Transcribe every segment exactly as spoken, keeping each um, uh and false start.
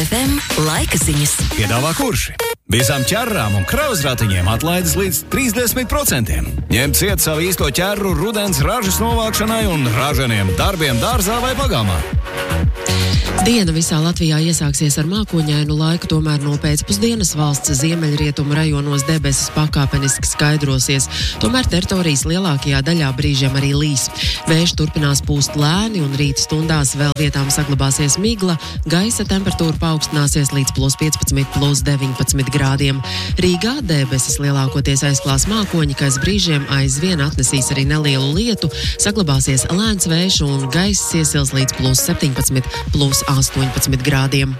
F M laika ziņas. Piedāvā Kurši. Visām ķerrām un krauzratiņiem atlaides līdz trīsdesmit procentiem. Ņem ciet savu īsto ķerru rudens ražas novākšanai un ražaniem darbiem dārzā vai pagāmā. Diena visā Latvijā iesāksies ar mākoņainu laiku, tomēr no pēcpusdienas valsts ziemeļrietumu rajonos debesis pakāpeniski skaidrosies. Tomēr teritorijas lielākajā daļā brīžiem arī līs. Vējš turpinās pūst lēni un rīta stundās vēl vietām saglabāsies migla. Gaisa temperatūra paaugstināsies līdz plus piecpadsmit, plus deviņpadsmit grādiem. Rīgā debesis lielākoties aizklās mākoņi, kas brīžiem aizvien atnesīs arī nelielu lietu. Saglabāsies lēns vējš un gaiss iesils līdz plus septiņpadsmit, plus astoņpadsmit grādiem.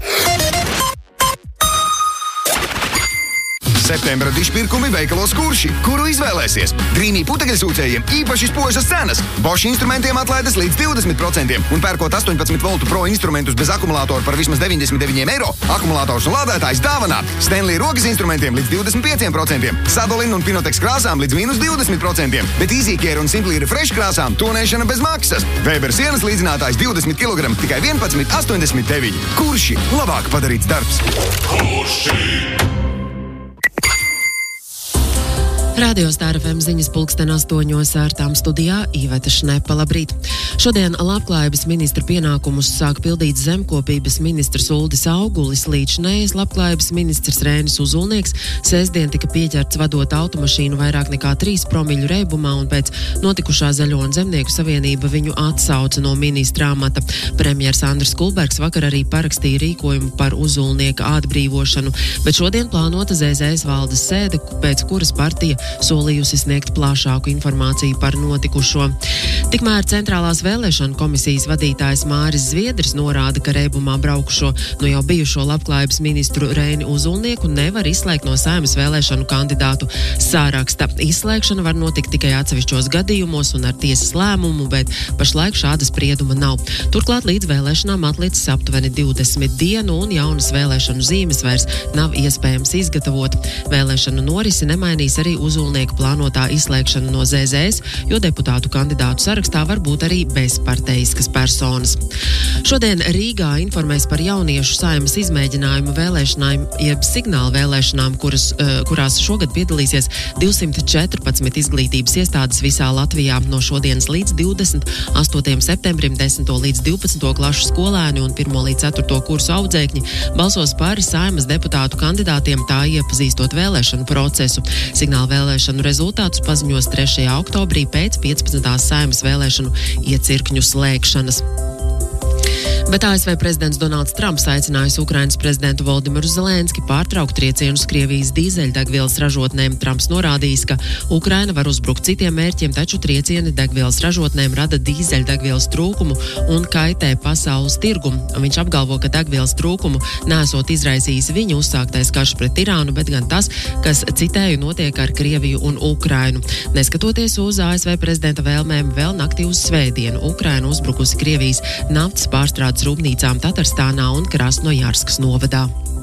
Septembra dišpirkumi veikalos Kurši, kuru izvēlēsies. Drīmī putekļsūcējiem īpaši spožas cenas. Bosch instrumentiem atlaides līdz divdesmit procentiem un pērkot astoņpadsmit voltu pro instrumentus bez akumulātoru par vismaz deviņdesmit deviņiem eiro, akumulators un lādētājs dāvanā. Stanley rokas instrumentiem līdz divdesmit pieciem procentiem, Sadolin un Pinotex krāsām līdz mīnus divdesmit procentiem, bet EasyCare un Simply Refresh krāsām tonēšana bez maksas. Weber sienas līdzinātājs divdesmit kilogramu tikai vienpadsmit astoņdesmit deviņi. Kurši labāk padarīts darbs. Kurši! Radio Star F M ziņas pulksten astoņos ar tām studijā Iveta Šnepa. Labrīt! Šodien labklājības ministra pienākumus sāk pildīt zemkopības ministrs Uldis Augulis, līdzinējais labklājības ministrs Rēnis Uzulnieks sestdien tika pieķerts vadot automašīnu vairāk nekā trīs promiļu reibumā un pēc notikušā Zaļo un Zemnieku savienība viņu atsauca no ministra amata. Premjers Andris Kulbergs vakar arī parakstīja rīkojumu par Uzulnieka atbrīvošanu, bet šodien plānota Z Z S valdes sēde, pēc kuras partija solījusi sniegt plašāku informāciju par notikušo. Tikmēr Centrālās vēlēšanu komisijas vadītājs Māris Zviedris norāda, ka reibumā braukušo no jau bijušo labklājības ministru Reini Uzulnieku nevar izslēgt no Saeimas vēlēšanu kandidātu sāraksta. Izslēgšana var notikt tikai atsevišķos gadījumos un ar tiesas lēmumu, bet pašlaik šāda sprieduma nav. Turklāt līdz vēlēšanām atlicis aptuveni divdesmit dienu un jaunas vēlēšanu zīmes vairs nav iespējams izgatavot. Vēlēšanu norisi nemainīs arī Uzulnieka plānotā izslēgšana no Z Z S, jo deputātu kandidātu sarakstā var būt arī bezparteiskas personas. Šodien Rīgā informēs par jauniešu Saeimas izmēģinājumu vēlēšanām, jeb signālu vēlēšanām, kuras, kurās šogad piedalīsies divsimt četrpadsmit izglītības iestādes visā Latvijā. No šodienas līdz divdesmit astotajam septembrim desmito līdz divpadsmito klašu skolēni un pirmo līdz ceturto kursu audzēkņi balsos par Saeimas deputātu kandidātiem, tā iepazīstot vēlēšanu procesu. Signālu vēlēšanu rezultātus paziņos trešajā oktobrī pēc piecpadsmitās Saeimas vēlēšanu iecirkņu slēgšanas. Bet A S V prezidents Donalds Trumps aicinājis Ukrainas prezidentu Voldimiru Zelenski pārtraukt triecienus Krievijas dīzeļdegvielas ražotnēm. Trumps norādījis, ka Ukraina var uzbrukt citiem mērķiem, taču triecieni degvielas ražotnēm rada dīzeļdegvielas trūkumu un kaitē pasaules tirgumu. Viņš apgalvo, ka degvielas trūkumu nesot izraisījis viņa uzsāktais karš pret Irānu, bet gan tas, kas, citēju, notiek ar Krieviju un Ukrainu. Neskatoties uz A S V prezidenta vēlmēm, vēl naktī uz svētdienu Ukraina uzbrukusi Krievijas naftas pārstrādes rūpnīcām Tatarstānā un Krasnojarskas novadā.